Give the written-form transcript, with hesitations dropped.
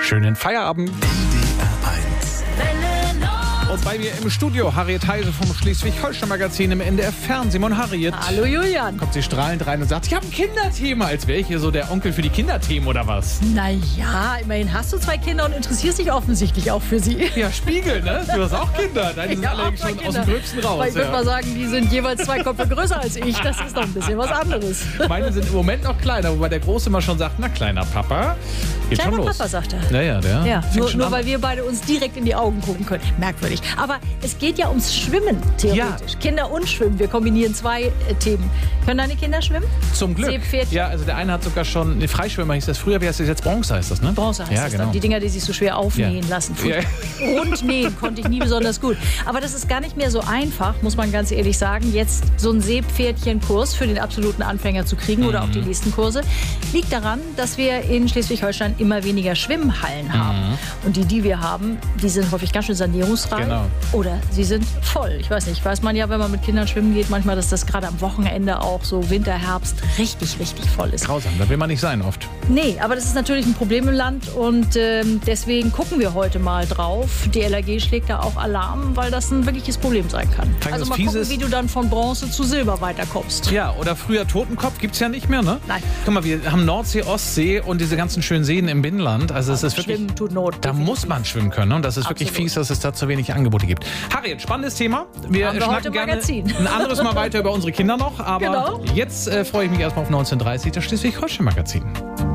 Schönen Feierabend. Und bei mir im Studio Harriet Heise vom Schleswig-Holstein-Magazin im NDR-Fern. Simon Harriet. Hallo Julian. Kommt sie strahlend rein und sagt, ich habe ein Kinderthema. Als wäre ich hier so der Onkel für die Kinderthemen oder was? Naja, immerhin hast du 2 Kinder und interessierst dich offensichtlich auch für sie. Ja, Spiegel, ne? Du hast auch Kinder. Deine sind alle schon aus dem Gröbsten raus. Aber ich würde mal sagen, die sind jeweils 2 Köpfe größer als ich. Das ist doch ein bisschen was anderes. Meine sind im Moment noch kleiner, wobei der Große immer schon sagt, na kleiner Papa, geht Kleiner schon los. Papa, sagt er. Ja, der. Ja, fängt nur schon weil an. wir beide uns direkt in die Augen gucken können. Merkwürdig. Aber es geht ja ums Schwimmen, theoretisch. Ja. Kinder und Schwimmen. Wir kombinieren 2 Themen. Können deine Kinder schwimmen? Zum Glück. Seepferdchen? Ja, also der eine hat sogar schon, ne, Freischwimmer hieß das früher, wie heißt das jetzt? Bronze heißt das, ne? Bronze heißt ja, das genau. dann. Die Dinger, die sich so schwer aufnähen Ja. lassen. Ja. Rundnähen konnte ich nie besonders gut. Aber das ist gar nicht mehr so einfach, muss man ganz ehrlich sagen, jetzt so einen Seepferdchenkurs für den absoluten Anfänger zu kriegen oder auch die nächsten Kurse. Liegt daran, dass wir in Schleswig-Holstein immer weniger Schwimmhallen haben. Und die wir haben, die sind häufig ganz schön sanierungsreif. Genau. Oder sie sind voll. Ich weiß nicht, weiß man ja, wenn man mit Kindern schwimmen geht, manchmal, dass das gerade am Wochenende auch so Winter, Herbst richtig, richtig voll ist. Grausam, da will man nicht sein oft. Nee, aber das ist natürlich ein Problem im Land und deswegen gucken wir heute mal drauf. Die LAG schlägt da auch Alarm, weil das ein wirkliches Problem sein kann. Also mal gucken, wie du dann von Bronze zu Silber weiterkommst. Ja, oder früher Totenkopf gibt's ja nicht mehr, ne? Nein. Guck mal, wir haben Nordsee, Ostsee und diese ganzen schönen Seen im Binnenland. Also es ist wirklich, Schwimmen tut Not. da muss man schwimmen können. Ne? Und das ist wirklich Absolut. fies, dass es da zu wenig Angebote gibt. Harriet, spannendes Thema. Wir Haben wir schnacken heute im gerne Magazin. ein anderes Mal weiter über unsere Kinder noch. Aber Genau. jetzt freue ich mich erstmal auf 19:30 das Schleswig-Holstein-Magazin.